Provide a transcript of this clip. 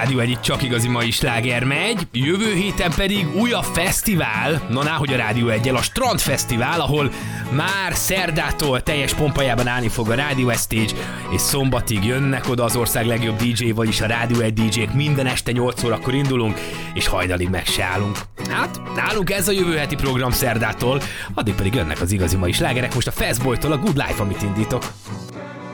Rádió Egy, itt csak igazi mai sláger megy. Jövő héten pedig újabb fesztivál, hogy a Rádió Egyel, a Strandfesztivál, ahol már szerdától teljes pompajában állni fog a Rádió Stage, és szombatig jönnek oda az ország legjobb DJ, vagyis a Rádió Egy DJ-k. Minden este 8 órakor indulunk, és hajnalig meg se állunk. Hát, nálunk ez a jövő heti program szerdától, addig pedig jönnek az igazi mai slágerek, most a Fastboytól a Good Life, amit indítok.